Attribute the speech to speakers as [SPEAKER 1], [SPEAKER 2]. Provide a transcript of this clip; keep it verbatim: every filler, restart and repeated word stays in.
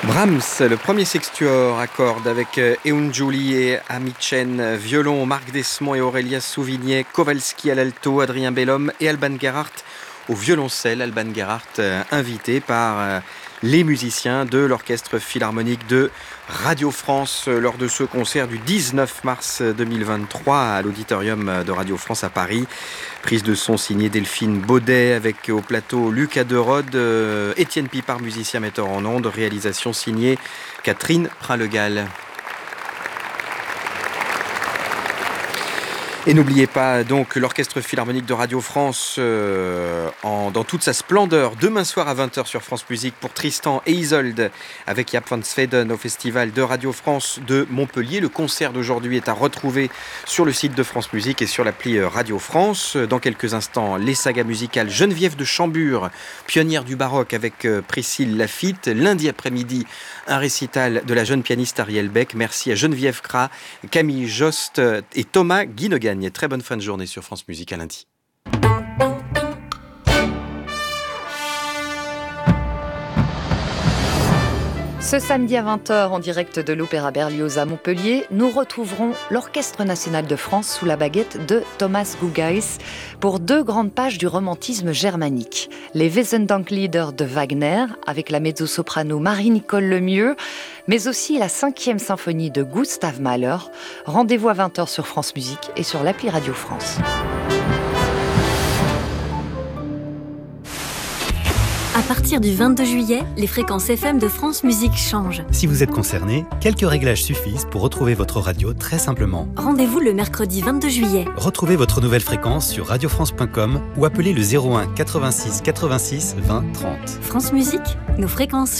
[SPEAKER 1] Brahms, le premier sextuor à cordes avec Eun Joly et Ami Chen, violon Marc Desmond et Aurélia Souvignet, Kowalski à l'alto, Adrien Bellhomme et Alban Gerhardt au violoncelle. Alban Gerhardt invité par les musiciens de l'Orchestre Philharmonique de Radio France lors de ce concert du dix-neuf mars deux mille vingt-trois à l'Auditorium de Radio France à Paris. Prise de son signée Delphine Baudet avec au plateau Lucas Derode, Étienne Pipard, musicien metteur en ondes, réalisation signée Catherine Prin-Legal. Et n'oubliez pas donc l'Orchestre Philharmonique de Radio France euh, en, dans toute sa splendeur, demain soir à vingt heures sur France Musique pour Tristan et Isolde avec Jaap van Zweden au Festival de Radio France de Montpellier. Le concert d'aujourd'hui est à retrouver sur le site de France Musique et sur l'appli Radio France. Dans quelques instants, les sagas musicales Geneviève de Chambure, pionnière du baroque avec Priscille Lafitte. Lundi après-midi, un récital de la jeune pianiste Ariel Beck. Merci à Geneviève Cras, Camille Jost et Thomas Guinogan. Très bonne fin de journée sur France Musique à lundi.
[SPEAKER 2] Ce samedi à vingt heures, en direct de l'Opéra Berlioz à Montpellier, nous retrouverons l'Orchestre National de France sous la baguette de Thomas Guggais pour deux grandes pages du romantisme germanique. Les Wesendonck-Lieder de Wagner, avec la mezzo-soprano Marie-Nicole Lemieux, mais aussi la cinquième symphonie de Gustav Mahler. Rendez-vous à vingt heures sur France Musique et sur l'appli Radio France.
[SPEAKER 3] À partir du vingt-deux juillet, les fréquences F M de France Musique changent.
[SPEAKER 4] Si vous êtes concerné, quelques réglages suffisent pour retrouver votre radio très simplement.
[SPEAKER 3] Rendez-vous le mercredi vingt-deux juillet.
[SPEAKER 4] Retrouvez votre nouvelle fréquence sur radio france point com ou appelez le zéro un quatre-vingt-six quatre-vingt-six vingt trente.
[SPEAKER 3] France Musique, nos fréquences